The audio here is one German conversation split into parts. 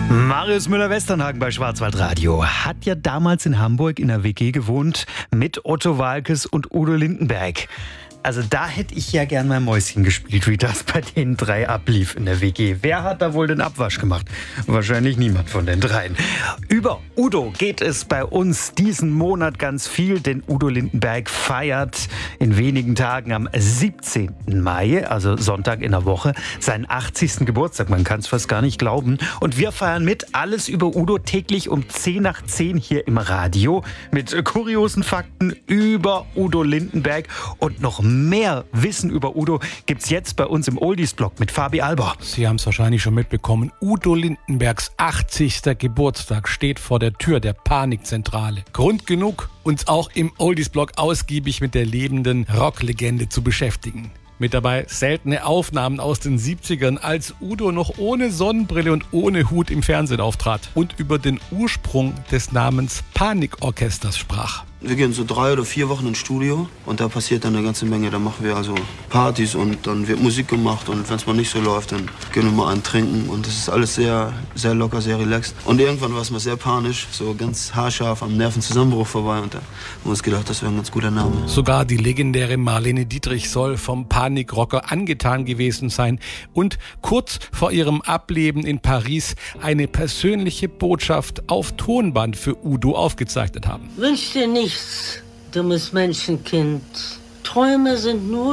Marius Müller-Westernhagen bei Schwarzwaldradio hat ja damals in Hamburg in einer WG gewohnt mit Otto Waalkes und Udo Lindenberg. Also da hätte ich ja gern mal Mäuschen gespielt, wie das bei den drei ablief in der WG. Wer hat da wohl den Abwasch gemacht? Wahrscheinlich niemand von den dreien. Über Udo geht es bei uns diesen Monat ganz viel, denn Udo Lindenberg feiert in wenigen Tagen am 17. Mai, also Sonntag in der Woche, seinen 80. Geburtstag. Man kann es fast gar nicht glauben. Und wir feiern mit alles über Udo täglich um 10 nach 10 hier im Radio mit kuriosen Fakten über Udo Lindenberg und noch mehr Wissen über Udo gibt's jetzt bei uns im Oldies-Blog mit Fabi Alber. Sie haben es wahrscheinlich schon mitbekommen. Udo Lindenbergs 80. Geburtstag steht vor der Tür der Panikzentrale. Grund genug, uns auch im Oldies-Blog ausgiebig mit der lebenden Rocklegende zu beschäftigen. Mit dabei seltene Aufnahmen aus den 70ern, als Udo noch ohne Sonnenbrille und ohne Hut im Fernsehen auftrat und über den Ursprung des Namens Panikorchesters sprach. Wir gehen so 3 oder 4 Wochen ins Studio und da passiert dann eine ganze Menge. Da machen wir also Partys und dann wird Musik gemacht und wenn es mal nicht so läuft, dann gehen wir mal einen trinken und das ist alles sehr, sehr locker, sehr relaxed. Und irgendwann war es mal sehr panisch, so ganz haarscharf am Nervenzusammenbruch vorbei und da haben wir uns gedacht, das wäre ein ganz guter Name. Sogar die legendäre Marlene Dietrich soll vom Panikrocker angetan gewesen sein und kurz vor ihrem Ableben in Paris eine persönliche Botschaft auf Tonband für Udo aufgezeichnet haben. Wünsch dir nichts, dummes Menschenkind. Träume sind nur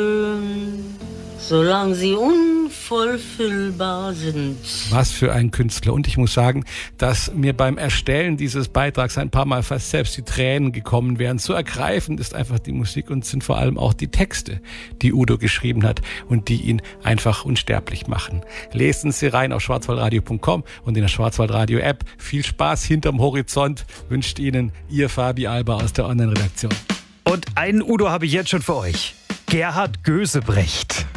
schön, solange sie unvollfüllbar sind. Was für ein Künstler. Und ich muss sagen, dass mir beim Erstellen dieses Beitrags ein paar Mal fast selbst die Tränen gekommen wären. So ergreifend ist einfach die Musik und sind vor allem auch die Texte, die Udo geschrieben hat und die ihn einfach unsterblich machen. Lesen Sie rein auf schwarzwaldradio.com und in der Schwarzwaldradio-App. Viel Spaß hinterm Horizont wünscht Ihnen Ihr Fabi Alber aus der Online-Redaktion. Und einen Udo habe ich jetzt schon für euch. Gerhard Gösebrecht.